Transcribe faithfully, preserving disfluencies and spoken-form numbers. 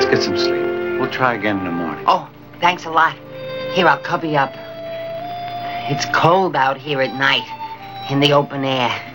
get some sleep. We'll try again in the morning. Oh, thanks a lot. Here, I'll cover you up. It's cold out here at night, in the open air.